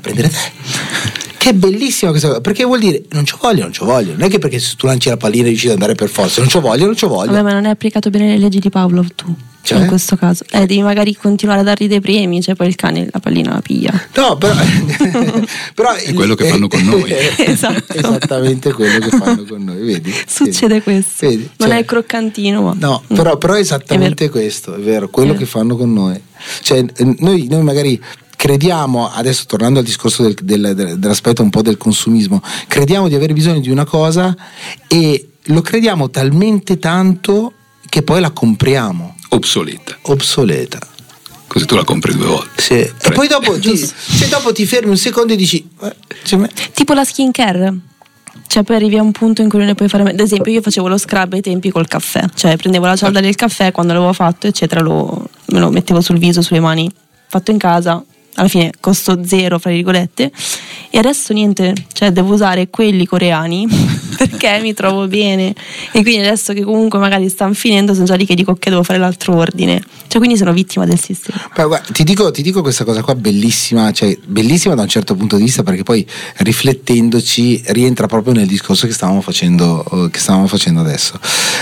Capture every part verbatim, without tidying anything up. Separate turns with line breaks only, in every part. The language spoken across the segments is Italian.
prendere te. Che è bellissima questa cosa, perché vuol dire non ci voglio, non ci voglio. Non è che perché se tu lanci la pallina riesci ad andare per forza, non ci voglio, non ci voglio.
Vabbè, ma non hai applicato bene le leggi di Pavlov tu. Cioè? In questo caso eh, devi magari continuare a dargli dei premi, cioè poi il cane la pallina la piglia.
No, però, però
è quello che fanno con noi.
Esatto.
Esattamente quello che fanno con noi, vedi?
Succede
vedi?
questo.
Vedi?
Non
cioè,
è croccantino, ma
no, però, però è esattamente è questo, è vero, quello è che fanno con noi. Cioè, noi, noi magari crediamo, adesso tornando al discorso del, del, del, dell'aspetto un po' del consumismo, crediamo di avere bisogno di una cosa e lo crediamo talmente tanto che poi la compriamo
obsoleta
obsoleta
così tu la compri due volte,
sì. E poi dopo ti, cioè dopo ti fermi un secondo e dici eh, cioè,
tipo la skincare, cioè poi arrivi a un punto in cui non ne puoi fare. Ad esempio io facevo lo scrub ai tempi col caffè, cioè prendevo la cialda del caffè, quando l'avevo fatto eccetera lo, me lo mettevo sul viso, sulle mani, fatto in casa, alla fine costo zero fra virgolette. E adesso niente, cioè devo usare quelli coreani perché mi trovo bene, e quindi adesso che comunque magari stanno finendo sono già lì che dico che devo fare l'altro ordine, cioè quindi sono vittima del sistema.
Beh, guarda, ti dico, ti dico questa cosa qua bellissima, cioè bellissima da un certo punto di vista, perché poi riflettendoci rientra proprio nel discorso che stavamo facendo che stavamo facendo adesso.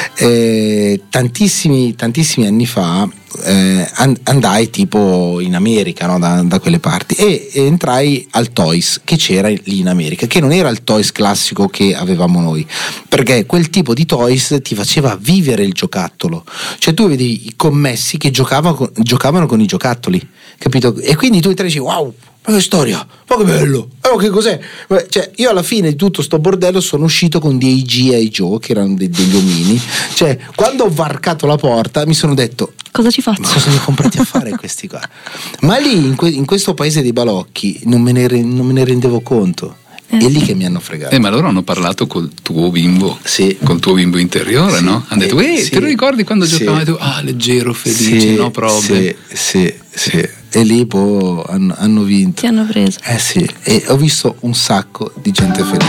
Eh, tantissimi tantissimi anni fa eh, andai tipo in America, no? da, da quelle parti, e entrai al Toys che c'era lì in America, che non era il Toys classico che avevamo noi, perché quel tipo di Toys ti faceva vivere il giocattolo, cioè tu vedi i commessi che giocavano con, giocavano con i giocattoli, capito? E quindi tu entri e dici wow, ma che storia, ma che bello, ma che cos'è? Cioè io alla fine di tutto sto bordello sono uscito con dei G I Joe che erano de- degli omini, cioè quando ho varcato la porta mi sono detto
cosa ci faccio?
Ma cosa li ho comprati a fare questi qua? Ma lì in, que- in questo paese dei balocchi non me ne, re- non me ne rendevo conto.
Eh.
È lì che mi hanno fregato.
Eh, ma loro hanno parlato col tuo bimbo,
sì.
col tuo bimbo interiore, sì. No? Hanno detto, eh,
sì.
te lo ricordi quando
sì.
giocavamo? E tu, ah, leggero, felice,
sì.
no problem.
Sì, sì, sì. E lì poi hanno, hanno vinto.
Ti hanno preso.
Eh sì, e ho visto un sacco di gente felice.